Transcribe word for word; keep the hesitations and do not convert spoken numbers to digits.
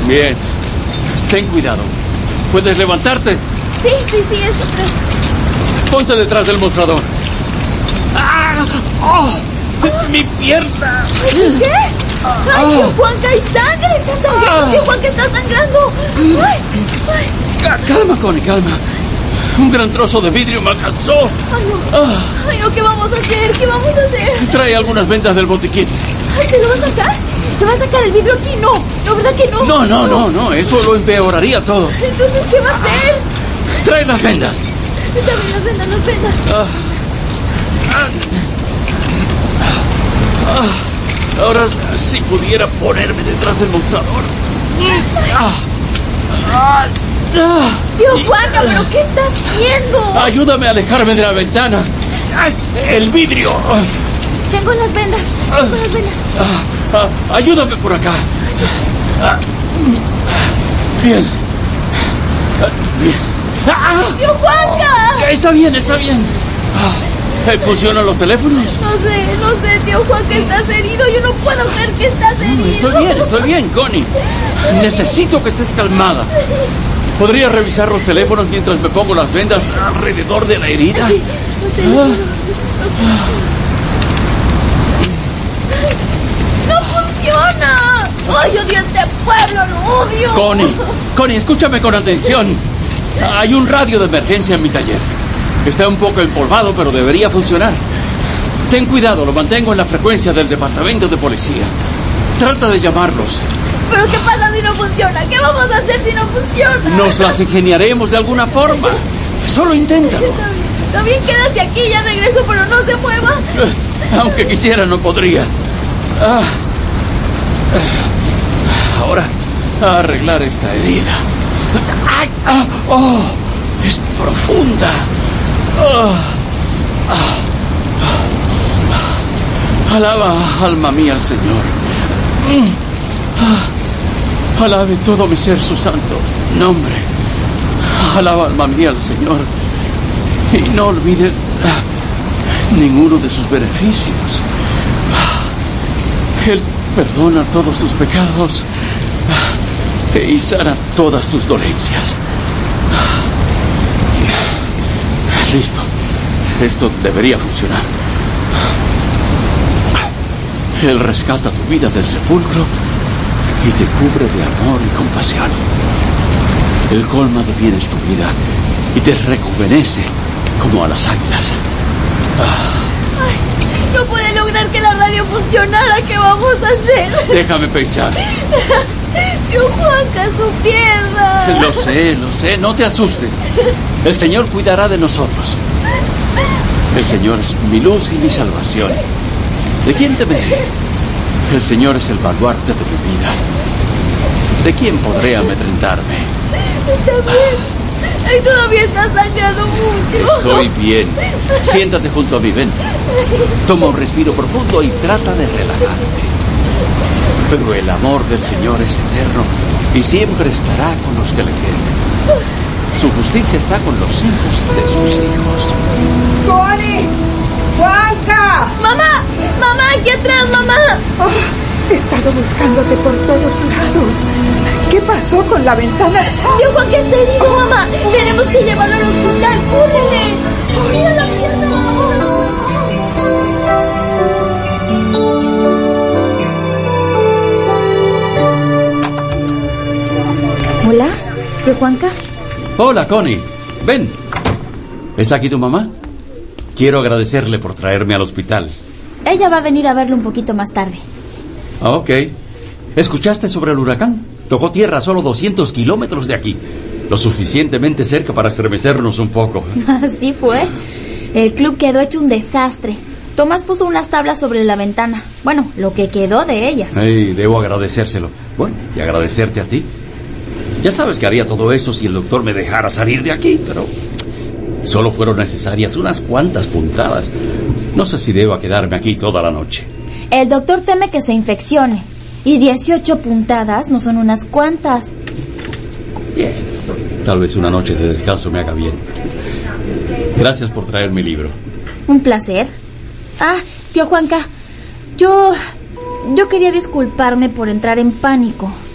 Bien. Ten cuidado. ¿Puedes levantarte? Sí, sí, sí, eso creo. Ponte detrás del mostrador. ¡Ah! ¡Oh! ¡Mi pierna! ¿Qué? ¡Ay, tío Juanca, hay sangre! ¡Está sangrando! ¡Tío Juanca está sangrando! ¡Ay! ¡Ay! Calma, Connie, calma. Un gran trozo de vidrio me alcanzó. ¡Ay, no! Ah. ¡Ay, no! ¿Qué vamos a hacer? ¿Qué vamos a hacer? Trae algunas vendas del botiquín. ¡Ay, se lo va a sacar! ¿Se va a sacar el vidrio aquí? No, no, ¿verdad que no? No, no, no, no. Eso lo empeoraría todo. Entonces, ¿qué va a hacer? Trae las vendas. Está bien, las vendas, las vendas. Ah. Ah. Ahora, si pudiera ponerme detrás del mostrador. Ah. Ah. Ah. Tío Juanca, ¿pero qué está haciendo? Ayúdame a alejarme de la ventana. El vidrio. Tengo las vendas. Tengo las vendas. Ah, ah, ayúdame por acá. Ah, bien. Ah, bien. Ah, ¡Tío Juanca! Está bien, está bien. Ah, ¿funcionan los teléfonos? No sé, no sé, tío Juanca, estás herido. Yo no puedo creer que estás herido. Estoy bien, estoy bien, Connie. Necesito que estés calmada. ¿Podría revisar los teléfonos mientras me pongo las vendas alrededor de la herida? Sí, los teléfonos. Ah. ¡No funciona! ¡Ay, odio este pueblo! ¡Lo odio! Connie, Connie, escúchame con atención. Hay un radio de emergencia en mi taller. Está un poco empolvado, pero debería funcionar. Ten cuidado, lo mantengo en la frecuencia del departamento de policía. Trata de llamarlos. ¿Pero qué pasa si no funciona? ¿Qué vamos a hacer si no funciona? Nos las ingeniaremos de alguna forma. Solo inténtalo. Está bien, está bien, quédate aquí, ya regreso, pero no se mueva. Aunque quisiera, no podría. Ah. Ahora, a arreglar esta herida. ¡Ay! Ah, ¡Oh! Es profunda. Ah, ah, ah. Alaba, alma mía, al Señor. Ah, alabe todo mi ser su santo nombre. Alaba, alma mía, al Señor. Y no olvide ah, ninguno de sus beneficios. Ah, Él perdona todos tus pecados ah, y sana todas tus dolencias. Listo. Esto debería funcionar. Él rescata tu vida del sepulcro y te cubre de amor y compasión. Él colma de bienes tu vida y te rejuvenece como a las águilas. Ah. Ay, no puede lograr que la radio funcionara. ¿Qué vamos a hacer? Déjame pensar. Tío Juanca, su pierna. Lo sé, lo sé. No te asustes. El Señor cuidará de nosotros. El Señor es mi luz y mi salvación. ¿De quién temeré? El Señor es el baluarte de mi vida. ¿De quién podré amedrentarme? Está bien. Ay, todavía está sangrando mucho. Estoy bien. Siéntate junto a mí, ven. Toma un respiro profundo y trata de relajarte. Pero el amor del Señor es eterno y siempre estará con los que le quieren. Su justicia está con los hijos de sus hijos. ¡Connie! ¡Juanca! ¡Mamá! ¡Mamá! ¡Aquí atrás, mamá! Oh, he estado buscándote por todos lados. ¿Qué pasó con la ventana? Tío Juanca está herido, mamá. Tenemos que llevarlo al hospital. ¡Cúrrele! ¡Mira la pierna, mamá! Hola, tío Juanca. Hola, Connie. Ven. ¿Está aquí tu mamá? Quiero agradecerle por traerme al hospital. Ella va a venir a verlo un poquito más tarde. Ok. ¿Escuchaste sobre el huracán? Tocó tierra a solo doscientos kilómetros de aquí. Lo suficientemente cerca para estremecernos un poco. Así fue. El club quedó hecho un desastre. Tomás puso unas tablas sobre la ventana. Bueno, lo que quedó de ellas. Ay, debo agradecérselo. Bueno, y agradecerte a ti. Ya sabes que haría todo eso si el doctor me dejara salir de aquí, pero solo fueron necesarias unas cuantas puntadas. No sé si debo quedarme aquí toda la noche. El doctor teme que se infeccione. Y dieciocho puntadas no son unas cuantas. Bien. Tal vez una noche de descanso me haga bien. Gracias por traer mi libro. Un placer. Ah, tío Juanca, yo... Yo quería disculparme por entrar en pánico.